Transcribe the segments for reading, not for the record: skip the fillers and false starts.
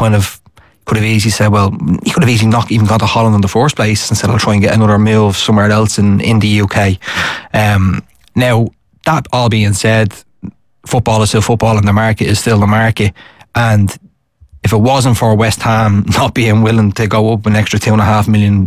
kind of could have easily said, well, he could have easily not even gone to Holland in the first place and said, I'll try and get another move somewhere else in the UK. Now, that all being said, football is still football and the market is still the market. And if it wasn't for West Ham not being willing to go up an extra £2.5 million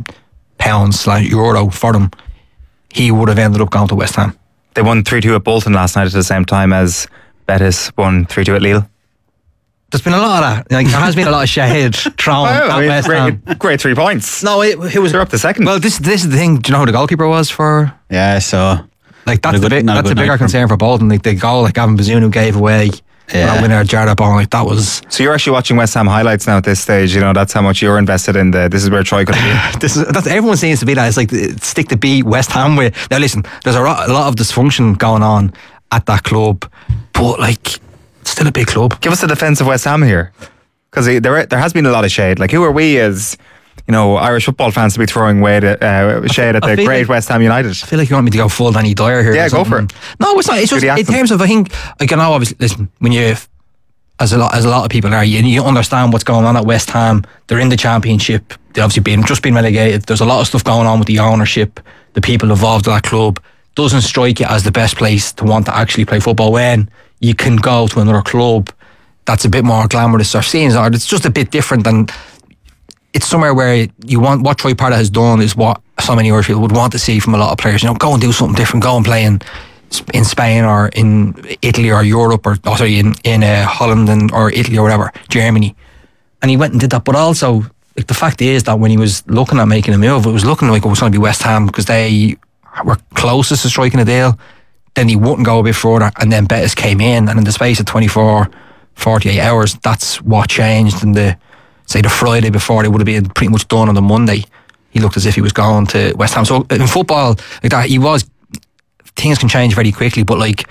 euro for them, he would have ended up going to West Ham. They won 3-2 at Bolton last night at the same time as Betis won 3-2 at Lille. There's been a lot of that. Like, there has been a lot of shade thrown at West Ham. Great 3 points. No, it was... They're up the second. Well, this is the thing. Do you know who the goalkeeper was for? Yeah, so... Like, that's a bigger concern for Bolton. Like, the goal like Gavin Bazunu gave away, that winner jarred up on, like, that was... So you're actually watching West Ham highlights now at this stage. You know, that's how much you're invested in this is where Troy could be. Everyone seems to be that. It's like stick to beat West Ham with. Now listen, there's a lot of dysfunction going on at that club, but like, it's still a big club. Give us the defence of West Ham here, because there has been a lot of shade. Like, who are we as, you know, Irish football fans to be throwing shade at the great like West Ham United? I feel like you want me to go full Danny Dyer here. Yeah, go for it. No, it's not. It's just in terms of, I think, like, you know, obviously, listen, when you, as a lot of people are, you understand what's going on at West Ham. They're in the Championship. They've obviously just been relegated. There's a lot of stuff going on with the ownership, the people involved in that club. Doesn't strike you as the best place to want to actually play football when you can go to another club that's a bit more glamorous or scenes, or it's just a bit different than. It's somewhere where you want, what Troy Parrott has done is what so many Irish people would want to see from a lot of players. You know, go and do something different. Go and play in Spain or in Italy or Europe, or in Holland or Italy or whatever, Germany. And he went and did that. But also, like, the fact is that when he was looking at making a move, it was looking like it was going to be West Ham, because they were closest to striking a deal. Then he wouldn't go a bit further, and then Betis came in, and in the space of 24, 48 hours, that's what changed. And the Friday before, they would have been pretty much done on the Monday. He looked as if he was going to West Ham. So in football, like that, things can change very quickly, but like,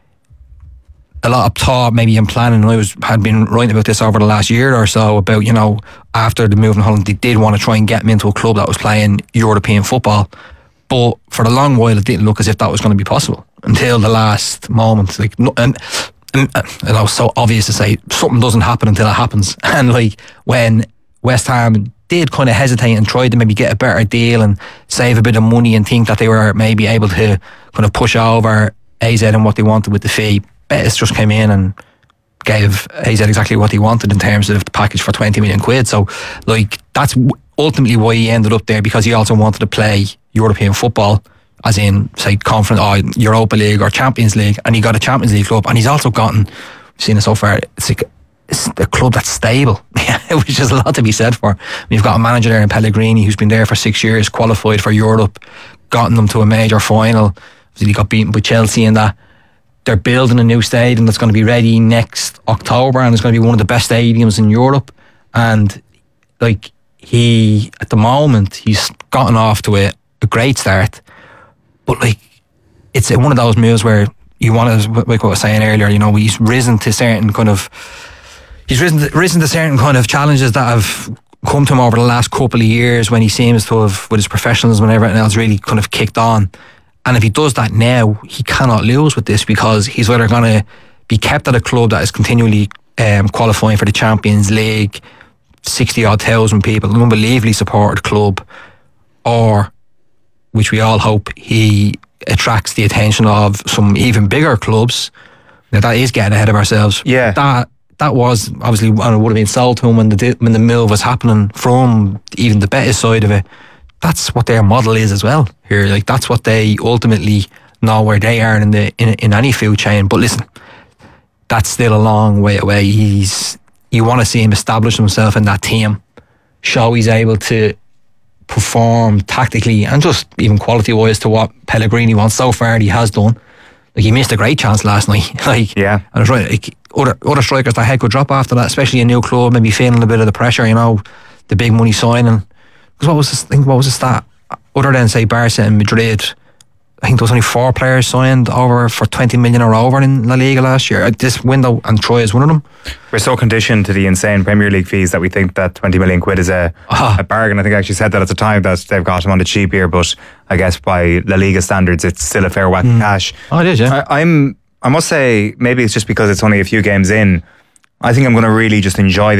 a lot of thought maybe in planning. I had been writing about this over the last year or so about, you know, after the move in Holland, they did want to try and get him into a club that was playing European football, but for a long while it didn't look as if that was going to be possible until the last moment. Like, and it was so obvious to say something doesn't happen until it happens. And like, when West Ham did kind of hesitate and tried to maybe get a better deal and save a bit of money and think that they were maybe able to kind of push over AZ and what they wanted with the fee, Betis just came in and gave AZ exactly what he wanted in terms of the package for 20 million quid. So like, that's ultimately why he ended up there, because he also wanted to play European football, as in, say, Conference or Europa League or Champions League, and he got a Champions League club, and he's also gotten, we've seen it so far, it's a club that's stable, which is a lot to be said for. We've got a manager there in Pellegrini who's been there for 6 years, qualified for Europe, gotten them to a major final. He got beaten by Chelsea in that. They're building a new stadium that's going to be ready next October, and it's going to be one of the best stadiums in Europe. And like, at the moment, he's gotten off to a great start. But like, it's one of those moves where you want to, like what I was saying earlier, you know, he's risen to certain kind of challenges that have come to him over the last couple of years, when he seems to have, with his professionalism and everything else, really kind of kicked on. And if he does that now, he cannot lose with this, because he's either going to be kept at a club that is continually qualifying for the Champions League, 60-odd thousand people, an unbelievably supported club, or, which we all hope, he attracts the attention of some even bigger clubs. Now, that is getting ahead of ourselves. Yeah. That was obviously, and it would have been sold to him when the move was happening from even the Betis side of it. That's what their model is as well here. Like, that's what they ultimately know where they are in any food chain. But listen, that's still a long way away. You want to see him establish himself in that team, show he's able to perform tactically and just even quality wise to what Pellegrini wants. So far he has done. Like, he missed a great chance last night. Like, yeah, and it's right. Like, other strikers, their head could drop after that, especially a new club, maybe feeling a bit of the pressure. You know, the big money signing. Because what was the stat? Other than, say, Barca and Madrid, I think there was only 4 players signed over for 20 million or over in La Liga last year. This window, and Troy is one of them. We're so conditioned to the insane Premier League fees that we think that 20 million quid is a bargain. I think I actually said that at the time, that they've got him on the cheap here, but I guess by La Liga standards, it's still a fair whack of cash. Oh, it is, yeah. I must say, maybe it's just because it's only a few games in, I think I'm going to really just enjoy